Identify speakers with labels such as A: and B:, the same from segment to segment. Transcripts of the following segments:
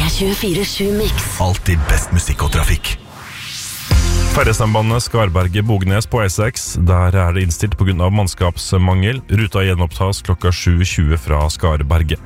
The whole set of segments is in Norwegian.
A: P24/7 Mix.
B: Alltid best musikk og trafikk.
C: Ferjesambandet Skarberget-Bognes på E6. Der det innstilt på grunn av mannskapsmangel. Ruta gjenopptas klokka 7:20 fra Skarberget.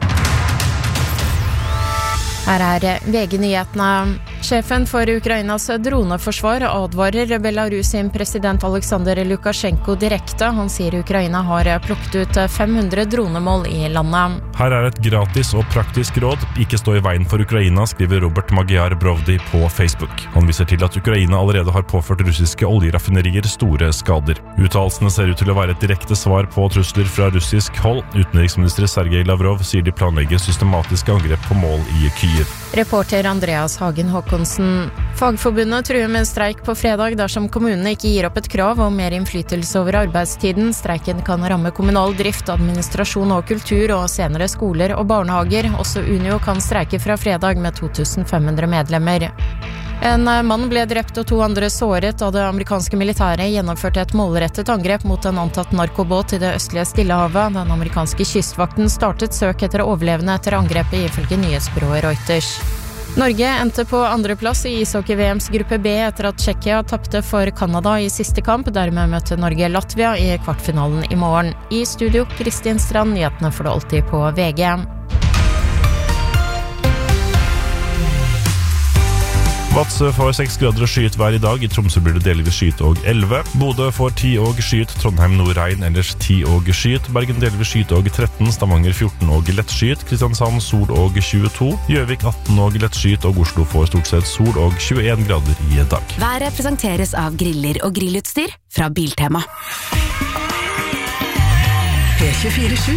D: Her VG-nyhetene. Sjefen for Ukrainas droneforsvar advarer Belarus sin president Alexander Lukasjenko direkte. Han sier Ukraina har plukket ut 500 dronemål i landet.
C: Her et gratis og praktisk råd. Ikke stå i veien for Ukraina, skriver Robert Magyar Brovdi på Facebook. Han viser til at Ukraina allerede har påført russiske oljeraffinerier store skader. Uttalelsene ser ut til å være et direkte svar på trusler fra russisk hold. Utenriksminister Sergej Lavrov sier de planlegger systematiske angrep på mål i Kyiv.
D: Reporter Andreas Hagen Håkonsen. Fagforbundet truer med streik på fredag dersom kommunene ikke gir opp et krav om mer innflytelse over arbeidstiden. Streiken kan ramme kommunal drift, administrasjon og kultur og senere skoler og barnehager. Også Unio kan streike fra fredag med 2500 medlemmer. En mann ble drept og 2 andre såret da det amerikanske militæret gjennomførte et målrettet angrep mot en antatt narkobåt i det østlige Stillehavet. Den amerikanske kystvakten startet søk etter overlevende etter angrepet ifølge nyhetsbyrået Reuters. Norge endte på andreplass i ishockey-VMs gruppe B etter at Tsjekkia tappte for Kanada i siste kamp. Dermed møtte Norge Latvia i kvartfinalen i morgen. I studio, Kristin Strand, nyhetene får du alltid på VG.
C: Vadsø får 6 grader og skyet vær i dag. I Tromsø blir det delvis skyet og 11. Bodø får 10 og skyet. Trondheim nordregn, ellers 10 og skyet. Bergen delvis skyet og 13. Stavanger 14 og lettskyet. Kristiansand sol og 22. Gjøvik 18 og lettskyet. Og Oslo får stort sett sol og 21 grader i dag.
A: Været presenteres av griller og grillutstyr fra Biltema.
E: P24/7